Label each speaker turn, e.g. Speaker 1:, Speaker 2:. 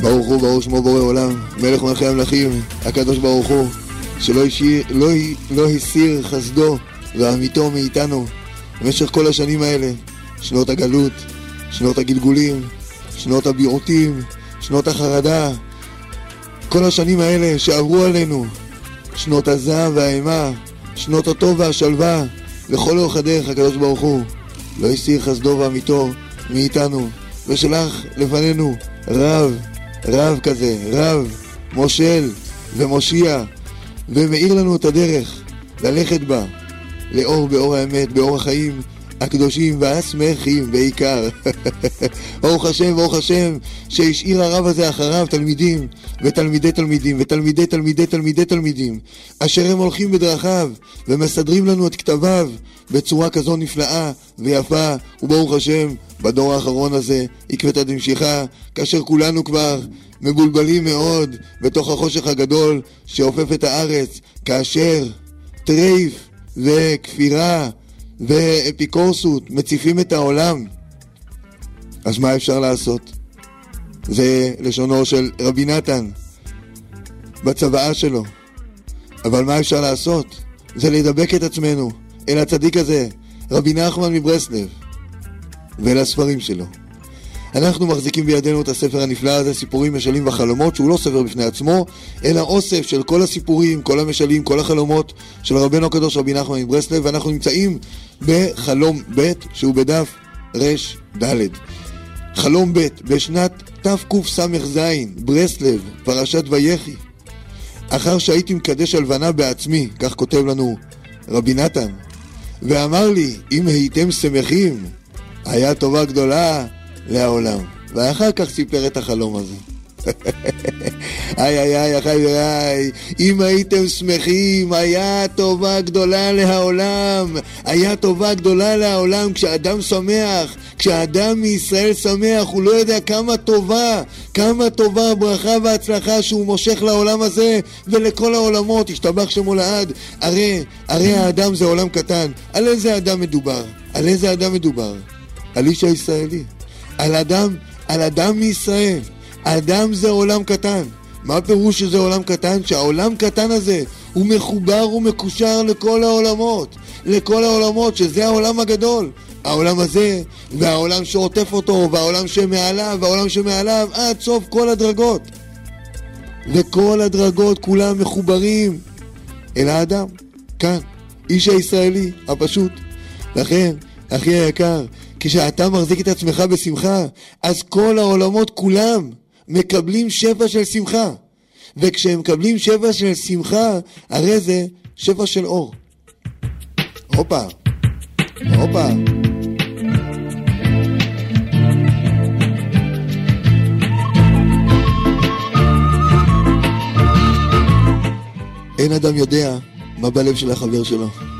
Speaker 1: ברוך הוא, ברוך שמו בורא עולם, מלך מלכי המלכים, הקדוש ברוך הוא, שלא הסיר חסדו ואמיתו מאיתנו במשך כל השנים האלה, שנות הגלות, שנות הגלגולים, שנות הביעותים, שנות החרדה, כל השנים האלה שעברו עלינו, שנות הזעם והאימה, שנות הטוב והשלווה, לכל אורך הדרך הקדוש ברוך הוא לא הסיר חסדו ואמיתו מאיתנו, ושלח לפנינו רב כזה, רב, מושל ומושיע, ומאיר לנו את הדרך ללכת בה לאור באור האמת, באור החיים הקדושים והשמחים בעיקר. ברוך השם, ברוך השם, שהשאיר הרב הזה אחריו תלמידים ותלמידי תלמידים ותלמידי תלמידי תלמידי תלמידים, אשר הם הולכים בדרכיו ומסדרים לנו את כתביו בצורה כזו נפלאה ויפה. וברוך השם, בדור האחרון הזה עקבתא דמשיחא, כאשר כולנו כבר מבולבלים מאוד בתוך החושך הגדול שאופף את הארץ, כאשר טרייף וכפירה ואפיקורסות מציפים את העולם, אז מה אפשר לעשות? זה לשונו של רבי נתן בצוואה שלו. אבל מה אפשר לעשות? זה לדבק את עצמנו אל הצדיק הזה, רבי נחמן מברסלב, ולספרים שלו. אנחנו מחזיקים בידינו את הספר הנפלא הזה, סיפורים, משלים וחלומות, שהוא לא ספר בפני עצמו, אלא אוסף של כל הסיפורים, כל המשלים, כל החלומות של רבנו הקדוש רבי נחמן מברסלב, ואנחנו נמצאים בחלום ב' שהוא בדף רש ד'. חלום ב' בשנת תקס"ז, ברסלב, פרשת ויחי. אחר שהייתי מקדש הלבנה בעצמי, כך כותב לנו רבי נתן, ואמר לי, אם הייתם שמחים, היה טובה גדולה לעולם. ואחר כך סיפר את החלום הזה. איי, אחי, אם הייתם שמחים, היה טובה גדולה לעולם. היה טובה גדולה לעולם. כשאדם שמח, כשאדם מישראל שמח, הוא לא יודע כמה טובה הברכה וההצלחה שהוא מושך לעולם הזה ולכל העולמות. ישתבח שמו לעד. הרי האדם זה עולם קטן. על איזה אדם מדובר? על איש הישראלי, על אדם מישראל. האדם זה עולם קטן. מה פירוש שזה עולם קטן? שהעולם קטן הזה הוא מחובר ומקושר לכל העולמות, שזה העולם הגדול. העולם הזה והעולם שעוטף אותו והעולם שמעליו עד סוף כל הדרגות. וכל הדרגות כולם מחוברים אל האדם כאן, איש הישראלי הפשוט. לכן, אחי היקר, כשאתה מחזיק את עצמך בשמחה, אז כל העולמות כולם מקבלים שפע של שמחה. וכשהם מקבלים שפע של שמחה, הרי זה שפע של אור. הופה. אין אדם יודע מה בלב של החבר שלו.